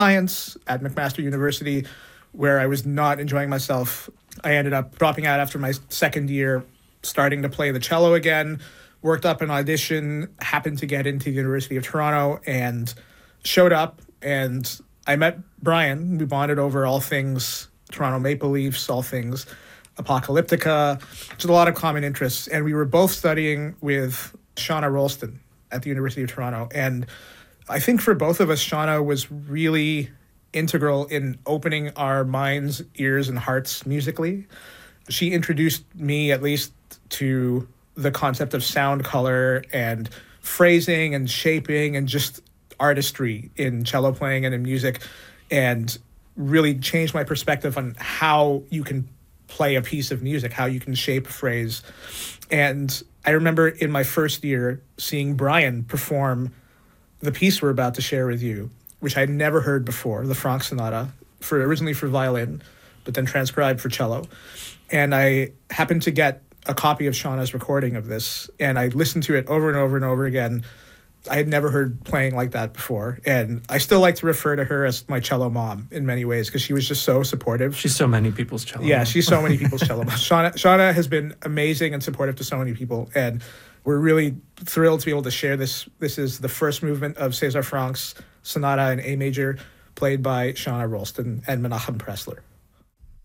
science at McMaster University, where I was not enjoying myself. I ended up dropping out after my second year, starting to play the cello again, worked up an audition, happened to get into the University of Toronto, and showed up, and I met Brian. We bonded over all things Toronto Maple Leafs, all things Apocalyptica, just a lot of common interests. And we were both studying with Shauna Rolston at the University of Toronto. And I think for both of us, Shauna was really integral in opening our minds, ears, and hearts musically. She introduced me, at least, to the concept of sound color and phrasing and shaping and just artistry in cello playing and in music, and really changed my perspective on how you can play a piece of music, how you can shape a phrase. And I remember in my first year seeing Brian perform the piece we're about to share with you, which I'd never heard before, the Franck Sonata, originally for violin, but then transcribed for cello. And I happened to get a copy of Shauna's recording of this, and I listened to it over and over and over again. I had never heard playing like that before, and I still like to refer to her as my cello mom in many ways because she was just so supportive. She's so many people's cello Yeah, mom. she's so many people's cello mom. Shauna has been amazing and supportive to so many people, and we're really thrilled to be able to share this. This is the first movement of César Franck's Sonata in A major, played by Shauna Rolston and Menachem Pressler.